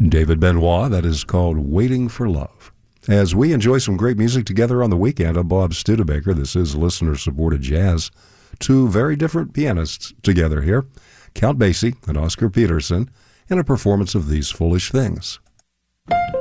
David Benoit, that is called Waiting for Love. As we enjoy some great music together on the weekend, I'm Bob Studebaker. This is listener-supported jazz. Two very different pianists together here, Count Basie and Oscar Peterson, in a performance of These Foolish Things.